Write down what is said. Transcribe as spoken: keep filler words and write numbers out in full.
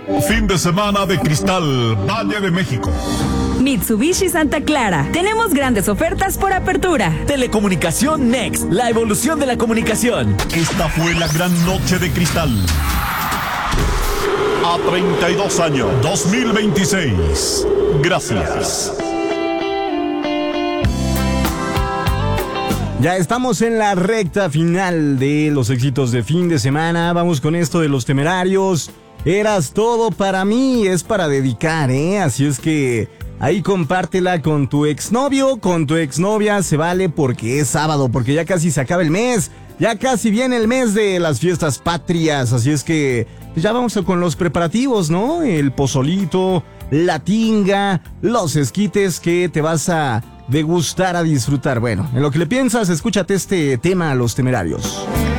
Fin de semana de Cristal, Valle de México. Mitsubishi Santa Clara. Tenemos grandes ofertas por apertura. Telecomunicación Next, la evolución de la comunicación. Esta fue la gran noche de Cristal. A treinta y dos años, dos mil veintiséis. Gracias. Ya estamos en la recta final de los éxitos de fin de semana. Vamos con esto de Los Temerarios. Eras todo para mí, es para dedicar, ¿eh? Así es que ahí compártela con tu exnovio, con tu exnovia, se vale porque es sábado, porque ya casi se acaba el mes. Ya casi viene el mes de las fiestas patrias, así es que pues ya vamos con los preparativos, ¿no? El pozolito, la tinga, los esquites que te vas a degustar, a disfrutar. Bueno, en lo que le piensas, escúchate este tema a Los Temerarios.